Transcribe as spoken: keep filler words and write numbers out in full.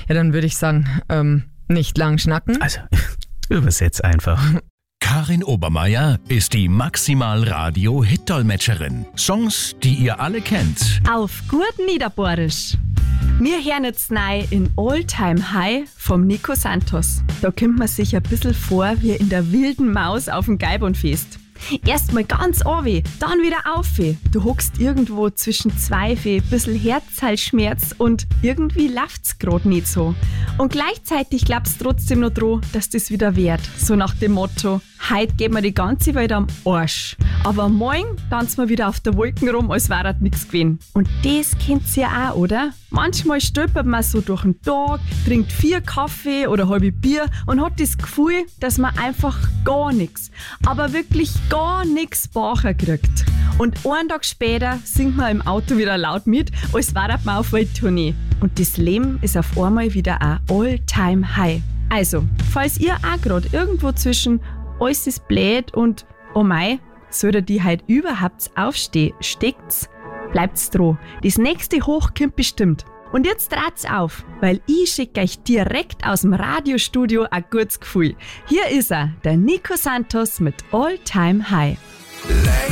Ja, dann würde ich sagen, ähm, nicht lang schnacken. Also, übersetz einfach. Karin Obermeier ist die Maximal-Radio-Hit-Dolmetscherin. Songs, die ihr alle kennt. Auf gut Niederbohrisch. Wir hören jetzt rein in All Time High vom Nico Santos. Da kommt man sich ein bisschen vor wie in der wilden Maus auf dem Gaibonfest. Erstmal ganz runter, dann wieder auf. Du hockst irgendwo zwischen zwei Fee, bisschen Herzhalsschmerz und irgendwie läuft's grad nicht so. Und gleichzeitig glaubst du trotzdem noch dran, dass das wieder wird. So nach dem Motto, heute geht mir die ganze Welt am Arsch. Aber morgen tanzen wir wieder auf der Wolken rum, als wäre das nichts gewesen. Und das kennt's ja auch, oder? Manchmal stolpert man so durch den Tag, trinkt vier Kaffee oder halbe Bier und hat das Gefühl, dass man einfach gar nichts, aber wirklich gar nichts bacher kriegt. Und einen Tag später singt man im Auto wieder laut mit, als wäre man auf Welttournee. Und das Leben ist auf einmal wieder ein All-Time-High. Also, falls ihr auch gerade irgendwo zwischen alles ist blöd und oh mei, soll die heute überhaupt aufstehen, steckt's, bleibt's dran. Das nächste Hoch kommt bestimmt. Und jetzt dreht's auf, weil ich schicke euch direkt aus dem Radiostudio ein gutes Gefühl. Hier ist er, der Nico Santos mit All Time High.